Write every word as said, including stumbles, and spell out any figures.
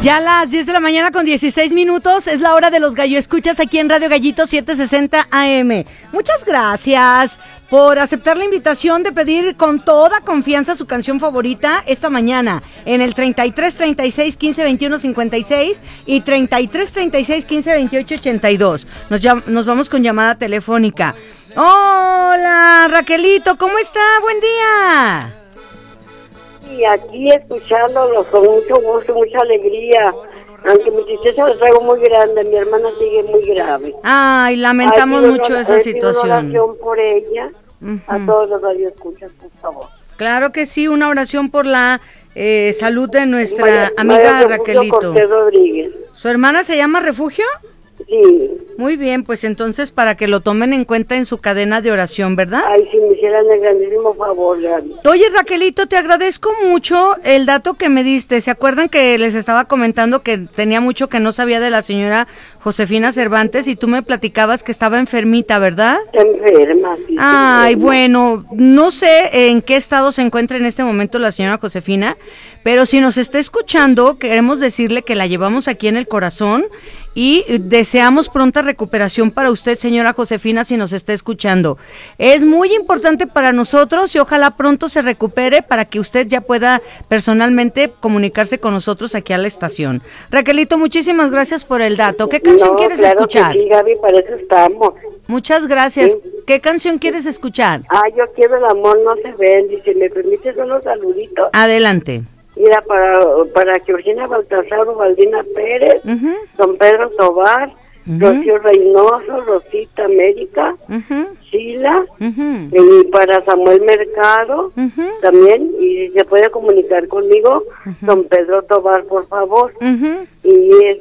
Ya a las diez de la mañana con dieciséis minutos es la hora de los Gallo Escuchas aquí en Radio Gallito setecientos sesenta A M. Muchas gracias por aceptar la invitación de pedir con toda confianza su canción favorita esta mañana en el treinta y tres, treinta y seis, quince, veintiuno, cincuenta y seis y treinta y tres, treinta y seis, quince, veintiocho, ochenta y dos. Nos, llam- nos vamos con llamada telefónica. Hola, Raquelito, ¿cómo está? Buen día. Y aquí escuchándolos con mucho gusto, mucha alegría, aunque mi tristeza la traigo muy grande, mi hermana sigue muy grave. Ay, lamentamos Ay, mucho una, esa ay, situación. Una oración por ella, uh-huh. A todos los radioescuchas, por favor. Claro que sí, una oración por la eh, salud de nuestra María, amiga María Raquelito. Cortés Rodríguez. ¿Su hermana se llama Refugio? Sí. Muy bien, pues entonces para que lo tomen en cuenta en su cadena de oración, ¿verdad? Ay, si me hicieran el grandísimo favor, Gaby. Oye, Raquelito, te agradezco mucho el dato que me diste. ¿Se acuerdan que les estaba comentando que tenía mucho que no sabía de la señora Josefina Cervantes y tú me platicabas que estaba enfermita, ¿verdad? Enferma, sí. Ay, enferma. Bueno, no sé en qué estado se encuentra en este momento la señora Josefina, pero si nos está escuchando, queremos decirle que la llevamos aquí en el corazón y deseamos pronta recuperación para usted, señora Josefina, si nos está escuchando. Es muy importante para nosotros y ojalá pronto se recupere para que usted ya pueda personalmente comunicarse con nosotros aquí a la estación. Raquelito, muchísimas gracias por el dato. ¿Qué canción no, quieres claro escuchar? Que sí, Gaby, para eso estamos. Muchas gracias. ¿Sí? ¿Qué canción quieres escuchar? Ah, yo quiero El amor no se vende. Si me permites unos saluditos. Adelante. Mira, para, para Georgina Baltasar, Valdina Pérez, uh-huh. Don Pedro Tobar, uh-huh. Rocío Reynoso, Rosita América, uh-huh. Sheila, uh-huh. y para Samuel Mercado, uh-huh. también, y si se puede comunicar conmigo, uh-huh. Don Pedro Tobar, por favor. Uh-huh. Y